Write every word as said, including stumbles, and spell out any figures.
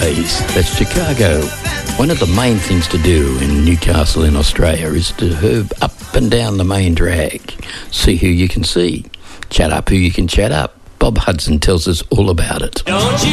days. That's Chicago. One of the main things to do in Newcastle in Australia is to herb up and down the main drag. See who you can see. Chat up who you can chat up. Bob Hudson tells us all about it. Don't you